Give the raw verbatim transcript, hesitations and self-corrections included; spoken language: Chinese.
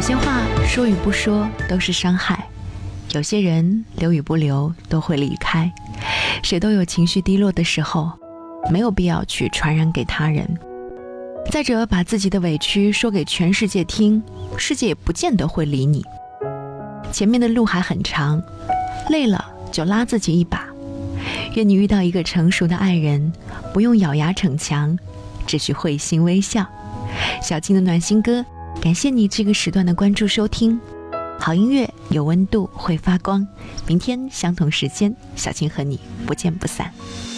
些话说与不说都是伤害，有些人留与不留都会离开。谁都有情绪低落的时候，没有必要去传染给他人。再者，把自己的委屈说给全世界听，世界也不见得会理你。前面的路还很长，累了就拉自己一把。愿你遇到一个成熟的爱人，不用咬牙逞强，只需会心微笑。小静的暖心歌，感谢你这个时段的关注收听。好音乐有温度，会发光。明天相同时间，小静和你不见不散。